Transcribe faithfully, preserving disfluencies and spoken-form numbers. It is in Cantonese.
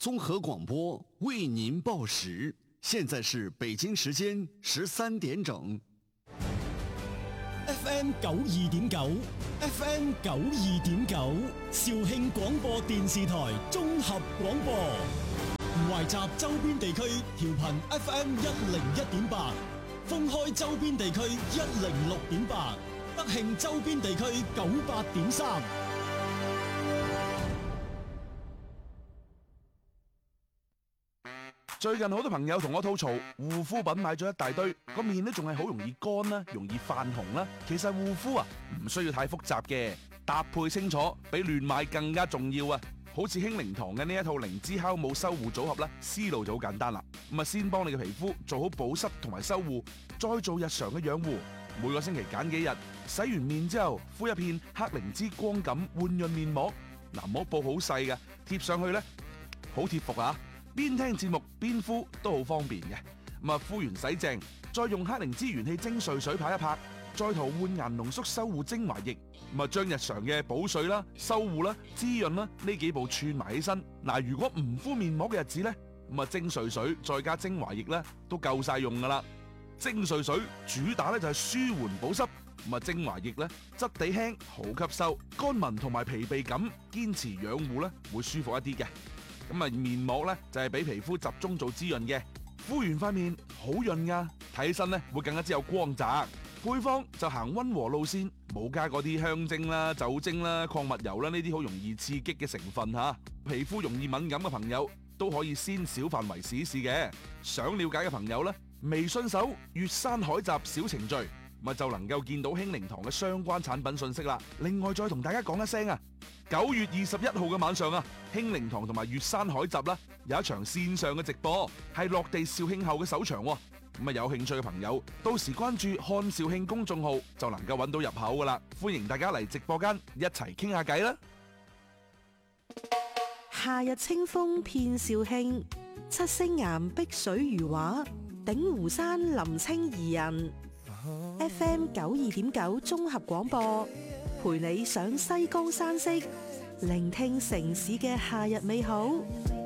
综合广播为您报时，现在是北京时间十三点整。 F M 九二點九 ，F M 九二點九，肇慶廣播電視台綜合廣播，懷集周邊地區調頻 F M 一零一點八，封開周邊地區一零六點八，德慶周邊地區九八點三。 最近好多朋友同我吐槽，護膚品買咗一大堆，個面咧仲係好容易乾啦，容易泛紅啦。其實護膚啊唔需要太複雜嘅，搭配清楚比亂買更加重要啊！好似興靈堂嘅呢一套靈芝酵母修護組合咧，思路就好簡單啦。咁啊，先幫你嘅皮膚做好保濕同埋修護，再做日常嘅養護。每個星期揀幾日，洗完面之後敷一片黑靈芝光感煥潤面膜。嗱，膜布好細嘅，貼上去咧好貼服啊！邊聽節目邊敷都好方便嘅。咁啊，敷完洗淨，再用黑靈芝元氣精粹水拍一拍，再塗煥顏濃縮修護精華液，咁啊將日常嘅補水啦、修護啦、滋潤啦呢幾步串埋起身。嗱，如果唔敷面膜嘅日子咧，咁啊精粹水再加精華液咧都夠晒用噶啦。精粹水主打咧就係舒緩保濕，咁啊精華液咧質地輕好吸收，乾紋同埋疲憊感堅持養護咧會舒服一啲嘅。咁啊，面膜咧就係俾皮膚集中做滋潤嘅，敷完塊面好潤噶，睇起身咧會更加之有光澤。配方就行溫和路線，冇加嗰啲香精啦、酒精啦、礦物油啦呢啲好容易刺激嘅成分吓。皮膚容易敏感嘅朋友都可以先小範圍試試嘅。想了解嘅朋友咧，微信搜粵山海集小程序，咪就能夠見到興靈堂嘅相關產品信息啦。另外再同大家講一聲啊，九月二十一號嘅晚上啊，興靈堂同埋粵山海集啦有一場線上嘅直播，係落地肇慶後嘅首場。咁啊，有興趣嘅朋友到時關注漢肇慶公眾號就能夠揾到入口噶啦。歡迎大家嚟直播間一齊傾下偈啦。 夏日清風遍肇慶，七星岩碧水如畫，鼎湖山林清宜人。F M 九二點九綜合廣播，陪你上西江山色，聆聽城市嘅夏日美好。